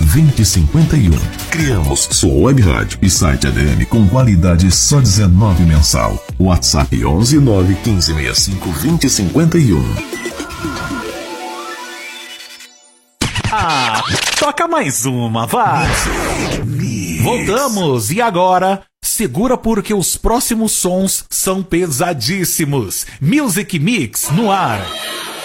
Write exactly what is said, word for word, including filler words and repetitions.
vinte cinquenta e um. Criamos sua web rádio e site A D M com qualidade só dezenove mensal. WhatsApp onze nove um cinco seis cinco vinte cinquenta e um. Ah, toca mais uma, vai. Voltamos, e agora, segura porque os próximos sons são pesadíssimos. Music Mix no ar.